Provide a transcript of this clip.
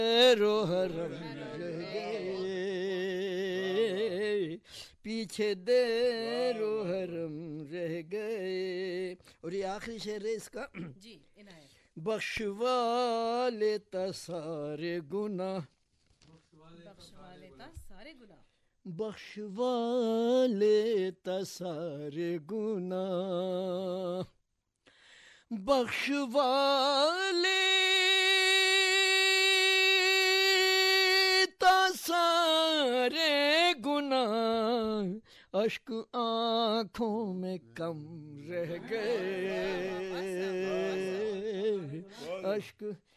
रोहरम रह गए, पीछे दे रोहरम रह गए। और ये आखिरी शेर है इसका। जी इनायत। बख्शवा लेता सारे गुनाह, बख्शवा लेता सारे गुनाह, बख्शवा लेता सारे गुनाह, बख्शवा लेता सारे गुनाह, अश्क आँखों में कम रह गए, अश्क